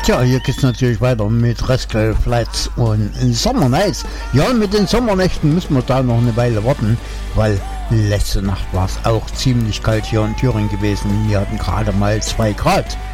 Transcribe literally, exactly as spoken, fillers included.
Tja, hier geht's natürlich weiter mit Rascal Flatts und Summer Nights. Ja, mit den Sommernächten müssen wir da noch eine Weile warten, weil letzte Nacht war es auch ziemlich kalt hier in Thüringen gewesen. Wir hatten gerade mal zwei Grad.